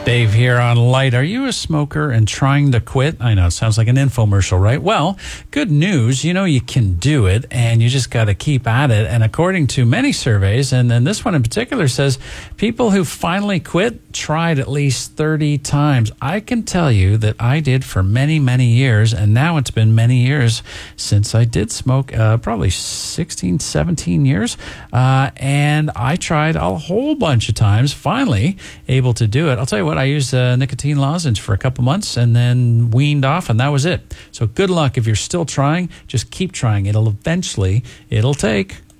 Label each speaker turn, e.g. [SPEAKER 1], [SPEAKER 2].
[SPEAKER 1] Dave here on Light. Are you a smoker and trying to quit? I know it sounds like an infomercial, right? Well, good news. You know you can do it, and you just got to keep at it. And according to many surveys, and then this one in particular says people who finally quit tried at least 30 times. I can tell you that I did for many, many years, and now it's been many years since I did smoke, probably 16, 17 years. And I tried a whole bunch of times, finally able to do it. I'll tell you what, I used a nicotine lozenge for a couple months and then weaned off, and that was it. So good luck if you're still trying. Just keep trying. It'll take.